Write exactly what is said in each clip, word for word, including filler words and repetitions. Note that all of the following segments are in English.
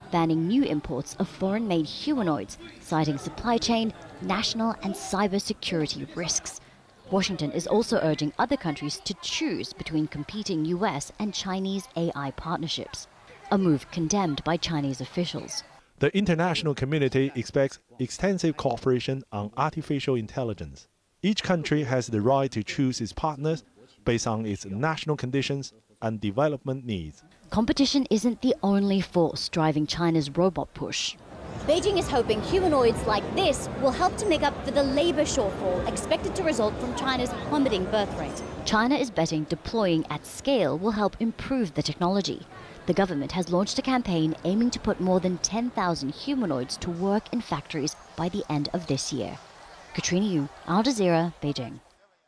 banning new imports of foreign-made humanoids, citing supply chain, national and cybersecurity risks. Washington is also urging other countries to choose between competing U S and Chinese A I partnerships, a move condemned by Chinese officials. The international community expects extensive cooperation on artificial intelligence. Each country has the right to choose its partners based on its national conditions and development needs. Competition isn't the only force driving China's robot push. Beijing is hoping humanoids like this will help to make up for the labor shortfall expected to result from China's plummeting birth rate. China is betting deploying at scale will help improve the technology. The government has launched a campaign aiming to put more than ten thousand humanoids to work in factories by the end of this year. Katrina Yu, Al Jazeera, Beijing.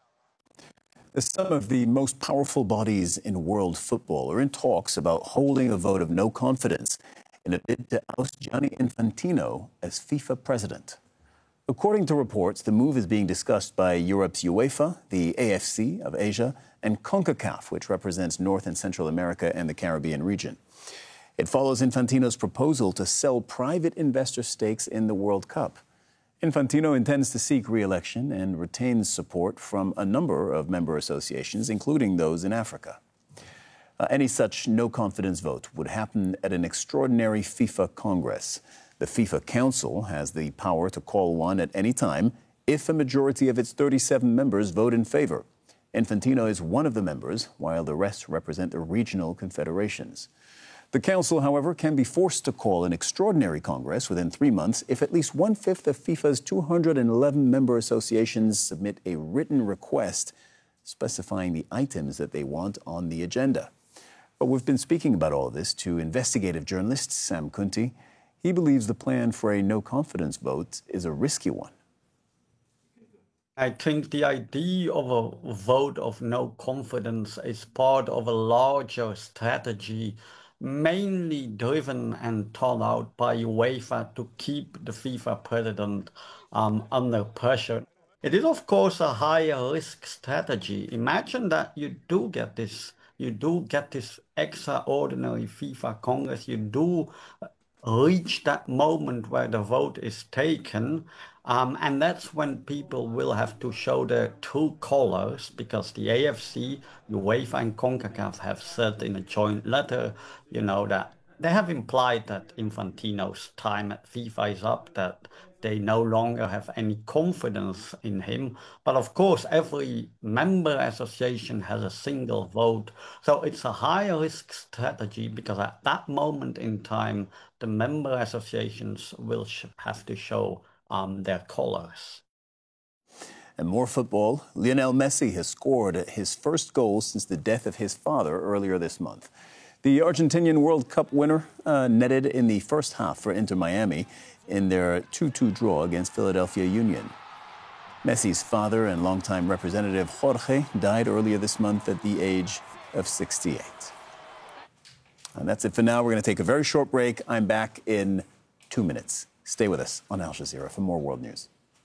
Some of the most powerful bodies in world football are in talks about holding a vote of no confidence in a bid to oust Gianni Infantino as FIFA president. According to reports, the move is being discussed by Europe's UEFA, the A F C of Asia, and CONCACAF, which represents North and Central America and the Caribbean region. It follows Infantino's proposal to sell private investor stakes in the World Cup. Infantino intends to seek re-election and retains support from a number of member associations, including those in Africa. Uh, any such no-confidence vote would happen at an extraordinary FIFA Congress. The FIFA Council has the power to call one at any time if a majority of its thirty-seven members vote in favor. Infantino is one of the members, while the rest represent the regional confederations. The Council, however, can be forced to call an extraordinary Congress within three months if at least one-fifth of FIFA's two hundred eleven member associations submit a written request specifying the items that they want on the agenda. But we've been speaking about all of this to investigative journalist Sam Kunti. He believes the plan for a no-confidence vote is a risky one. I think the idea of a vote of no confidence is part of a larger strategy, mainly driven and thought out by UEFA to keep the FIFA president um, under pressure. It is, of course, a higher risk strategy. Imagine that you do get this, you do get this extraordinary FIFA Congress, you do reach that moment where the vote is taken, um, and that's when people will have to show their true colors, because the A F C, UEFA and CONCACAF have said in a joint letter, you know, that they have implied that Infantino's time at FIFA is up, that they no longer have any confidence in him. But of course, every member association has a single vote. So it's a high risk strategy, because at that moment in time, the member associations will sh- have to show um, their colors. And more football. Lionel Messi has scored his first goal since the death of his father earlier this month. The Argentinian World Cup winner uh, netted in the first half for Inter Miami in their two two draw against Philadelphia Union. Messi's father and longtime representative Jorge died earlier this month at the age of sixty-eight. And that's it for now. We're going to take a very short break. I'm back in two minutes. Stay with us on Al Jazeera for more world news.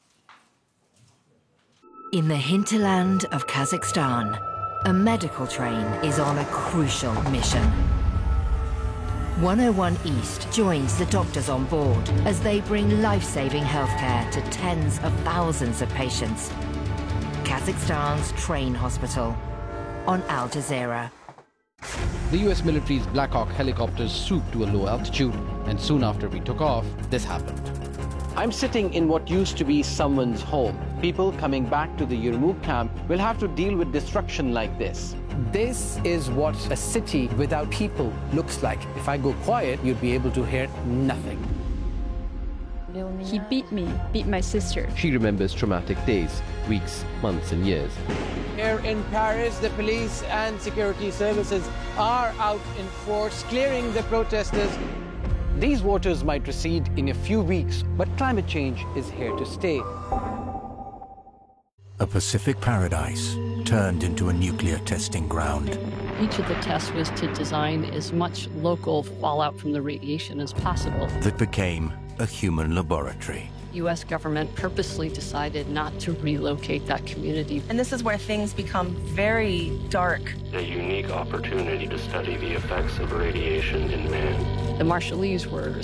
In the hinterland of Kazakhstan, a medical train is on a crucial mission. one oh one East joins the doctors on board as they bring life-saving healthcare to tens of thousands of patients. Kazakhstan's train hospital on Al Jazeera. The U S military's Black Hawk helicopters swooped to a low altitude, and soon after we took off, this happened. I'm sitting in what used to be someone's home. People coming back to the Yarmouk camp will have to deal with destruction like this. This is what a city without people looks like. If I go quiet, you'd be able to hear nothing. He beat me, beat my sister. She remembers traumatic days, weeks, months, and years. Here in Paris, the police and security services are out in force, clearing the protesters. These waters might recede in a few weeks, but climate change is here to stay. A Pacific paradise turned into a nuclear testing ground. Each of the tests was to design as much local fallout from the radiation as possible. That became a human laboratory. The U S government purposely decided not to relocate that community. And this is where things become very dark. A unique opportunity to study the effects of radiation in man. The Marshallese were